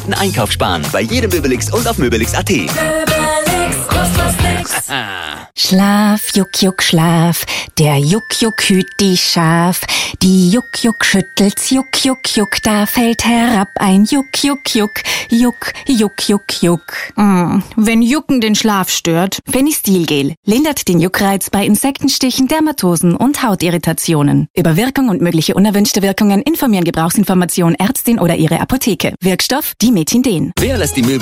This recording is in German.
Ein Einkauf sparen bei jedem Möbelix und auf Möbelix.at. Schlaf, Juck, Juck, Schlaf. Der Juck, Juck hüt die Schaf. Die Juck, Juck schüttelt's, Juck, Juck, Juck. Da fällt herab ein Juck, Juck, Juck. Juck, Juck, Juck, Juck. Wenn Jucken den Schlaf stört. Fenistilgel lindert den Juckreiz bei Insektenstichen, Dermatosen und Hautirritationen. Über Wirkung und mögliche unerwünschte Wirkungen informieren Gebrauchsinformation Ärztin oder ihre Apotheke. Wirkstoff Dimethinden. Wer lässt die Möbel